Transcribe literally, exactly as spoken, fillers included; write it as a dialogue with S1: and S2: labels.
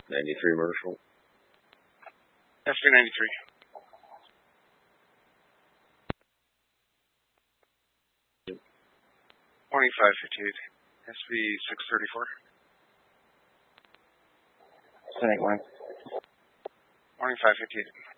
S1: ninety-three Marshall.
S2: S V ninety-three. Morning five fifty-eight. S V six thirty-four.
S3: Clinic one.
S2: Morning five fifty-eight.